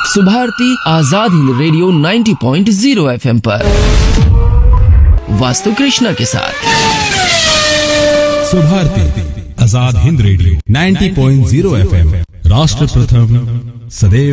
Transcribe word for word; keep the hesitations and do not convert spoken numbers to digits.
Subharti Azad Hind radio नब्बे point शून्य FM पर वास्तु कृष्णा के साथ। सुभारती आजाद हिंद रेडियो नब्बे पॉइंट शून्य एफएम, राष्ट्र प्रथम सदैव